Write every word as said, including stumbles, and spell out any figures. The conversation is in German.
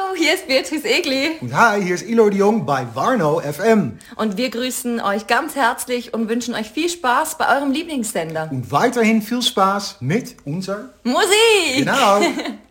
Hallo, hier ist Beatrice Egli. Und hi, hier ist Eloy de Jong bei Warnow F M. Und wir grüßen euch ganz herzlich und wünschen euch viel Spaß bei eurem Lieblingssender. Und weiterhin viel Spaß mit unserer Musik! Genau.